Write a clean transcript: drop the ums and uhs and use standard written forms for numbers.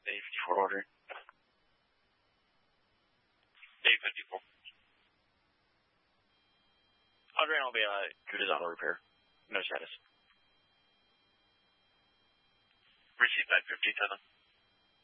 A54 order. A54. Audrey, I'll be good as auto repair. No status. Receive 557.